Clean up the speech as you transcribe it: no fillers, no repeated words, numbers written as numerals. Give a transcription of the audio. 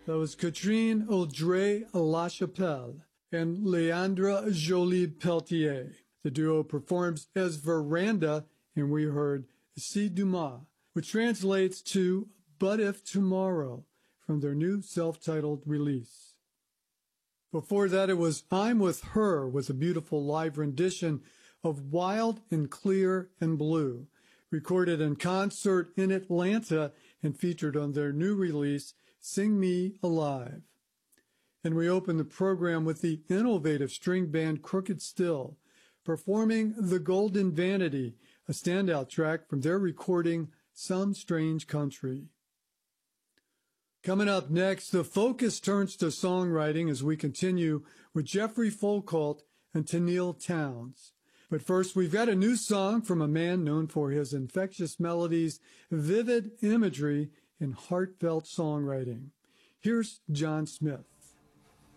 That was Catherine Audrey Lachapelle and Leandra Jolie Peltier. The duo performs as Veranda, and we heard Si Demain, which translates to But If Tomorrow, from their new self-titled release. Before that, it was I'm With Her, with a beautiful live rendition of Wild and Clear and Blue, recorded in concert in Atlanta and featured on their new release, Sing Me Alive. And we open the program with the innovative string band Crooked Still, performing The Golden Vanity, a standout track from their recording Some Strange Country. Coming up next, the focus turns to songwriting as we continue with Jeffrey Folkalt and Tenille Townes. But first, we've got a new song from a man known for his infectious melodies, vivid imagery, and heartfelt songwriting. Here's John Smith.